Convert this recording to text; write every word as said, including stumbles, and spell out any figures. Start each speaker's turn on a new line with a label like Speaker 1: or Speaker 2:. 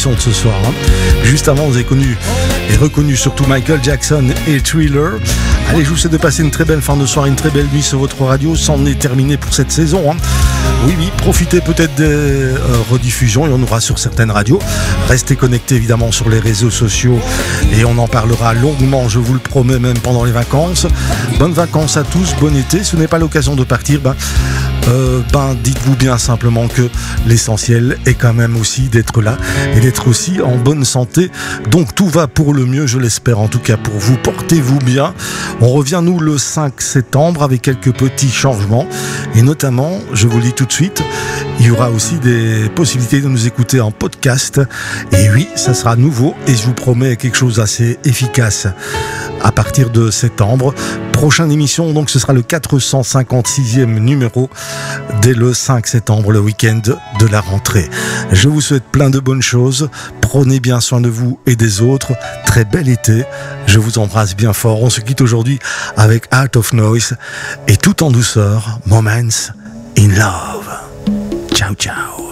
Speaker 1: l'émission de ce soir. Hein. Juste avant, vous avez connu et reconnu surtout Michael Jackson et Thriller. Allez, je vous souhaite de passer une très belle fin de soirée, une très belle nuit sur votre radio. C'en est terminé pour cette saison. Hein. Oui, oui, profitez peut-être des euh, rediffusions, il y en aura sur certaines radios. Restez connectés évidemment sur les réseaux sociaux et on en parlera longuement, je vous le promets, même pendant les vacances. Bonnes vacances à tous, bon été. Ce n'est pas l'occasion de partir, ben, euh, ben dites-vous bien simplement que l'essentiel est quand même aussi d'être là et d'être aussi en bonne santé. Donc tout va pour le mieux, je l'espère en tout cas pour vous. Portez-vous bien. On revient nous le cinq septembre avec quelques petits changements et notamment, je vous le dis tout de suite, il y aura aussi des possibilités de nous écouter en podcast. Et oui, ça sera nouveau et je vous promets quelque chose d'assez efficace à partir de septembre. Prochaine émission, donc ce sera le quatre cent cinquante-sixième numéro dès le cinq septembre, le week-end de la rentrée. Je vous souhaite plein de bonnes choses. Prenez bien soin de vous et des autres. Très bel été. Je vous embrasse bien fort. On se quitte aujourd'hui avec Art of Noise et tout en douceur, Moments in Love. Ciao, ciao.